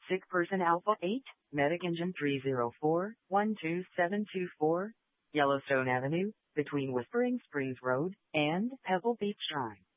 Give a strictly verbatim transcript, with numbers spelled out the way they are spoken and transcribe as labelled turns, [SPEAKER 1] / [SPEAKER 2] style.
[SPEAKER 1] sick person Alpha eight, medic engine three zero four, one two seven two four, Yellowstone Avenue, between Whispering Springs Road and Pebble Beach Shrine.